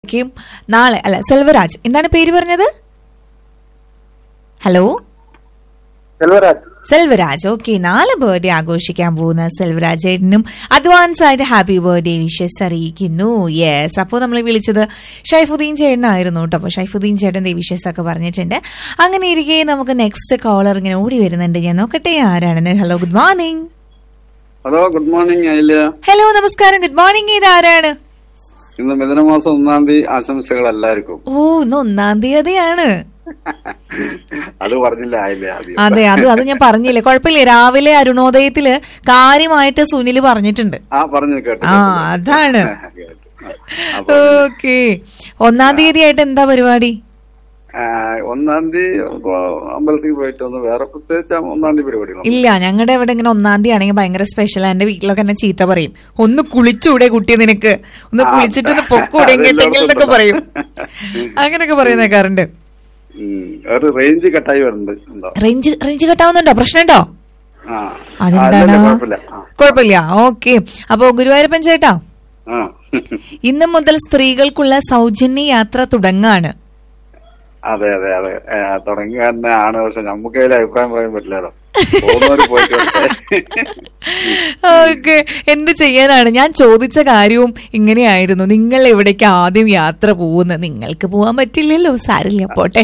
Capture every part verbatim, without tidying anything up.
നാളെ അല്ല സെൽവരാജ് എന്താണ് പേര് പറഞ്ഞത്? Hello Selvaraj Selvaraj okay. നാളെ ബർത്ത്ഡേ ആഘോഷിക്കാൻ പോകുന്ന സെൽവരാജ് ചേട്ടനും അഡ്വാൻസ് ആയിട്ട് ഹാപ്പി ബർത്ത്ഡേ വിഷസ് അറിയിക്കുന്നു. യെസ്, അപ്പോൾ നമ്മൾ വിളിച്ചത് ഷൈഫുദ്ദീൻ ചേട്ടനായിരുന്നു കേട്ടോ. അപ്പോൾ ഷൈഫുദ്ദീൻ ചേട്ടന്റെ വിഷസ് ഒക്കെ പറഞ്ഞിട്ടുണ്ട്. അങ്ങനെ ഇരിക്കെ നമുക്ക് നെക്സ്റ്റ് കോളർ ഇങ്ങനെ ഓടി വരുന്നുണ്ട്. ഞാൻ നോക്കട്ടെ ആരാണെന്ന്. Hello, good morning. Hello, good morning. Hello, നമസ്കാരം. Good morning. ഇത് ആരാണ്? ഇന്ന് മിഥുനമാസം ഒന്നാം തീയതി. ആശംസകൾ എല്ലാവർക്കും. ഓ, ഇന്ന് ഒന്നാം തീയതിയാണ്. അത് പറഞ്ഞില്ല ആയില്ലേ? അതെ, അത് അത് ഞാൻ പറഞ്ഞില്ലേ, കുഴപ്പമില്ല. രാവിലെ അരുണോദയത്തില് കാര്യമായിട്ട് സുനില് പറഞ്ഞിട്ടുണ്ട്. ആ പറഞ്ഞു കേട്ടോ. ആ, അതാണ്. ഓക്കെ. ഒന്നാം തീയതി ആയിട്ട് എന്താ പരിപാടി? ഒന്നാം തീയതി അമ്പലത്തിൽ പോയിട്ട് ഒന്ന് വേറെ പ്രത്യേകിച്ച് ഒന്നാം തീയതി പരിപാടി ഇല്ല. ഞങ്ങളുടെ ഇവിടെ ഇങ്ങനെ ഒന്നാം തീയതി ആണെങ്കിൽ ഭയങ്കര സ്പെഷ്യൽ. എന്റെ വീട്ടിലൊക്കെ എന്നെ ചീത്ത പറയും, ഒന്ന് കുളിച്ചൂടെ കുട്ടിയെ, നിനക്ക് ഒന്ന് കുളിച്ചിട്ട് ഒന്ന് പൊക്കൂടെ കേട്ടെങ്കിൽ എന്നൊക്കെ പറയും. അങ്ങനെയൊക്കെ പറയുന്നേക്കാറുണ്ട്. ഒരു റേഞ്ച് കട്ടായി വരുന്നുണ്ട്. Range range കട്ടാവുന്നുണ്ടോ? പ്രശ്നമുണ്ടോ? അതെന്താണ്? കുഴപ്പമില്ല. ഓക്കെ. അപ്പൊ ഗുരുവായൂരപ്പൻ ചേട്ടാ, ഇന്ന് മുതൽ സ്ത്രീകൾക്കുള്ള സൗജന്യ യാത്ര തുടങ്ങാണ്. അതെ അതെ അതെ തുടങ്ങിയ തന്നെ ആണ്. പക്ഷെ നമുക്ക് അതിൽ അഭിപ്രായം പറയാൻ പറ്റില്ലല്ലോ. ഓക്കെ. എന്ത് ചെയ്യാനാണ്, ഞാൻ ചോദിച്ച കാര്യവും ഇങ്ങനെയായിരുന്നു. നിങ്ങൾ എവിടേക്ക് ആദ്യം യാത്ര പോകുന്നത്? നിങ്ങൾക്ക് പോവാൻ പറ്റില്ലല്ലോ, സാരില്ല, പോട്ടെ.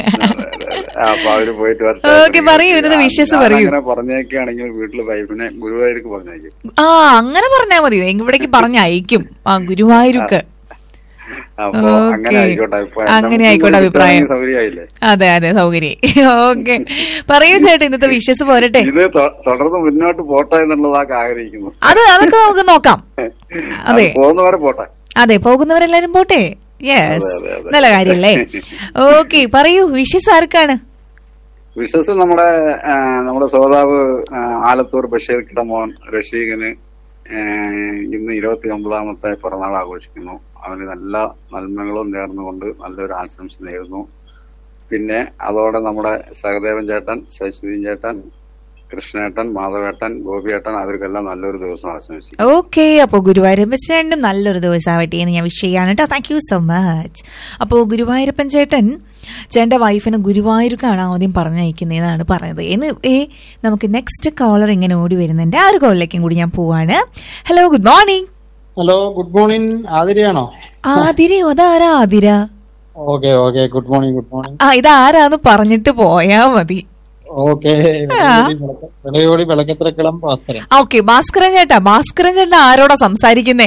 ഓക്കെ, പറയൂ. ഇന്നത് വിഷസ് പറയൂ. പറഞ്ഞേക്കാണെങ്കിൽ വീട്ടില് വൈഫിനെ ഗുരുവായൂർക്ക് പറഞ്ഞേക്കും. ആ, അങ്ങനെ പറഞ്ഞാൽ മതി. ഇവിടേക്ക് പറഞ്ഞയക്കും. ആ, ഗുരുവായൂർക്ക്. അങ്ങനെ ആയിക്കോട്ടെ അഭിപ്രായം. അതെ അതെ, സൗകര്യം. ഓക്കെ, പറയൂ ചേട്ടാ, ഇന്നത്തെ വിഷസ് പോരട്ടെ. ഇത് തുടർന്ന് മുന്നോട്ട് പോട്ടെ എന്നുള്ളതൊക്കെ ആഗ്രഹിക്കുന്നു. അത് അതൊക്കെ നമുക്ക് നോക്കാം. അതെ, പോകുന്നവരെ പോട്ടെ. അതെ, പോകുന്നവരെല്ലാരും പോട്ടെ. യെസ്, നല്ല കാര്യല്ലേ. ഓക്കെ, പറയൂ. വിഷസ് ആർക്കാണ്? വിഷസ് നമ്മുടെ നമ്മുടെ ശ്രോതാവ് ആലത്തൂർ ബഷീർ കിടമോൻ റഷീഖിന് ഇന്ന് ഇരുപത്തി ഒമ്പതാമത്തെ പിറന്നാൾ ആഘോഷിക്കുന്നു. അവന് നല്ല നന്മകളും നേർന്നുകൊണ്ട് നല്ലൊരു ആശംസ നേരുന്നു. പിന്നെ അതോടെ നമ്മുടെ സഹദേവൻ ചേട്ടൻ, ശശിധീൻ ചേട്ടൻ, കൃഷ്ണേട്ടൻ, മാധവേട്ടൻ, ഗോപിയേട്ടൻ, അവർക്കെല്ലാം നല്ലൊരു ദിവസം ആശംസിക്കും. ഓക്കെ. അപ്പൊ ഗുരുവായൂരപ്പൻ ചേട്ടനും നല്ലൊരു ദിവസം ആവട്ടെ എന്ന് ഞാൻ വിഷ് ചെയ്യാണ് കേട്ടോ. Thank you so much. അപ്പോ ഗുരുവായൂരപ്പൻ ചേട്ടൻ ചേട്ടന്റെ വൈഫിന് ഗുരുവായൂർക്കാണ് ആദ്യം പറഞ്ഞയക്കുന്നതെന്നാണ് പറഞ്ഞത്. എന്ന് ഏ നമുക്ക് നെക്സ്റ്റ് കോളർ ഇങ്ങനെ ഓടി വരുന്നുണ്ട്. ആ ഒരു കോളിലേക്കും കൂടി ഞാൻ പോവാണ്. Hello, good morning. Hello, good morning. ആതിരയാണോ? ആതിരയോ? അതാരാ Athira? Okay okay, good morning. Good morning. ആ, ഇതാരാന്ന് പറഞ്ഞിട്ട് പോയാ മതി. ഓക്കെ. വിളക്കത്തിരക്കളം ഭാസ്കരൻ. ഓക്കെ, ഭാസ്കരൻ ചേട്ടാ. ഭാസ്കരൻ ചേട്ടാ ആരോടാ സംസാരിക്കുന്നേ?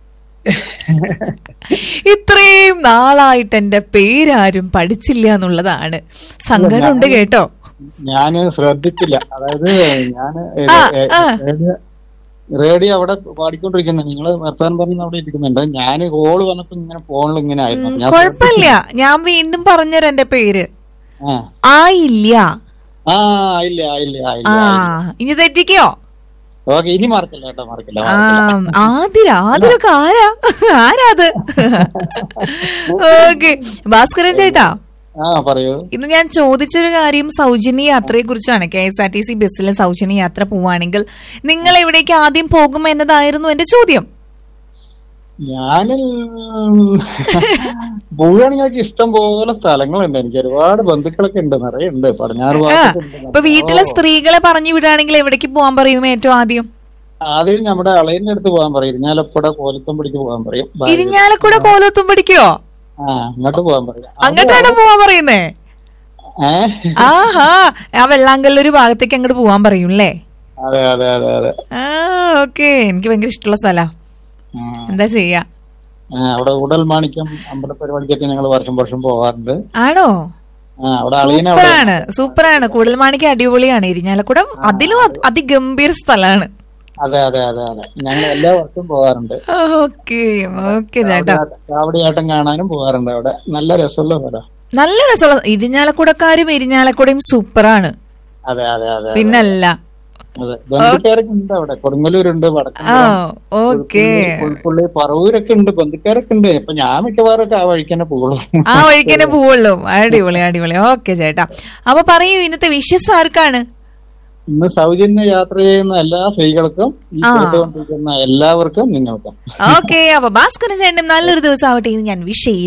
ഇത്രയും നാളായിട്ട് എന്റെ പേരാരും പഠിച്ചില്ല എന്നുള്ളതാണ് സങ്കടമുണ്ട് കേട്ടോ. ഞാന് ശ്രദ്ധിച്ചില്ല. അതായത് ഞാന് റേഡിയോ അവിടെ പാടിക്കൊണ്ടിരിക്കുന്ന നിങ്ങള് വർത്താനം പറഞ്ഞ് അവിടെ ഇരിക്കുന്നുണ്ട്. ഞാൻ കോള് വന്നപ്പോ ഇങ്ങനെ ഫോണിൽ ഇങ്ങനെ ആയിരുന്നു. കുഴപ്പമില്ല, ഞാൻ വീണ്ടും പറഞ്ഞുതരാം എന്റെ പേര്. ആയില്ല. ആ, ആയില്ല ആയില്ല ആയില്ല. ഇനി തെറ്റിക്കോ? ഓക്കെ, ഇനി മാർക്കില്ല കേട്ടോ, മാർക്കില്ല. ആതിര ആതിരൊക്കെ ആരാ ആരാത്? ഓക്കെ, ഭാസ്കരൻ ചേട്ടാ, ആ പറയൂ. ഇന്ന് ഞാൻ ചോദിച്ചൊരു കാര്യം സൗജന്യ യാത്രയെ കുറിച്ചാണ്. K S R T C ബസ്സിലെ സൗജന്യ യാത്ര പോവാണെങ്കിൽ നിങ്ങൾ എവിടേക്ക് ആദ്യം പോകും എന്നതായിരുന്നു എന്റെ ചോദ്യം. ഞാൻ പോവുകയാണെങ്കിൽ ഇഷ്ടം പോലെ സ്ഥലങ്ങളുണ്ട്. എനിക്ക് ഒരുപാട് ബന്ധുക്കളൊക്കെ ഉണ്ട്, നിറയെ ഉണ്ട്. പടിഞ്ഞാറ് ഭാഗത്ത്. ഇപ്പൊ വീട്ടിലെ സ്ത്രീകളെ പറഞ്ഞു വിടുകയാണെങ്കിൽ എവിടേക്ക് പോകാൻ പറയും ഏറ്റവും ആദ്യം? ആദ്യം നമ്മുടെ അളയന്റെ അടുത്ത് പോകാൻ പറയും. ഇരിഞ്ഞാലക്കുട കോലത്തുംപടിക്ക് പോകാൻ പറയും. ഇരിഞ്ഞാലക്കുട കോലത്തുംപടിക്കോ? ആ, അങ്ങോട്ട് പോകാൻ പറയും. അങ്ങോട്ടാണ് പോവാൻ പറയുന്നേ? ആഹാ, ആ വെള്ളാങ്കല്ലൊരു ഭാഗത്തേക്ക് അങ്ങോട്ട് പോവാൻ പറയും അല്ലേ? അതെ അതെ അതെ അതെ. ആ, ഓക്കെ. എനിക്ക് ഭയങ്കര ഇഷ്ടമുള്ള സ്ഥലാ. എന്താ ചെയ്യാ, അവിടെ ഉടൽ മാണിക്യം അമ്പല പരിപാടിക്കൊക്കെ ഞങ്ങൾ വർഷം വർഷം പോകാറുണ്ട്. ആണോ? സൂപ്പറാണ്, സൂപ്പറാണ്. കൂടൽമാണിക്യം അടിപൊളിയാണ്. ഇരിഞ്ഞാലക്കുട അതിലും അതിഗംഭീര സ്ഥലമാണ്. അതെ അതെ അതെ അതെ, ഞങ്ങൾ എല്ലാ വർഷവും പോകാറുണ്ട്. ഓക്കെ ഓക്കെ ചേട്ടാ. കാവടിയാട്ടം കാണാനും പോകാറുണ്ട്. അവിടെ നല്ല രസമുള്ള സ്ഥലം. നല്ല രസമുള്ള ഇരിഞ്ഞാലക്കുടക്കാരും ഇരിഞ്ഞാലക്കുടയും സൂപ്പറാണ്. അതെ അതെ അതെ, പിന്നല്ല. ബന്ധുക്കാരൊക്കെ ഉണ്ട് അവിടെ. കൊടുങ്ങല്ലൂരുണ്ട്, വടക്കുള്ളി, പറവൂരൊക്കെ ഉണ്ട്, ബന്ധുക്കാരൊക്കെ ഉണ്ട്. അപ്പൊ ഞാൻ മിക്കവാറൊക്കെ ആ വഴിക്കന്നെ പോവുള്ളൂ. ആ വഴിക്കന്നെ പോവുള്ളൂ. അടിപൊളി അടിപൊളി. ഓക്കെ ചേട്ടാ, അപ്പൊ പറയൂ, ഇന്നത്തെ വിഷസ് ആർക്കാണ്? ഇന്ന് സൗജന്യ യാത്ര ചെയ്യുന്ന എല്ലാ സ്ത്രീകൾക്കും ഈ കേട്ടുകൊണ്ടിരിക്കുന്ന എല്ലാവർക്കും നിങ്ങൾക്കും. ഓക്കെ, അപ്പൊ ഭാസ്കരൻ ചേട്ടൻ നല്ലൊരു ദിവസം ആവട്ടെ എന്ന് ഞാൻ വിഷ്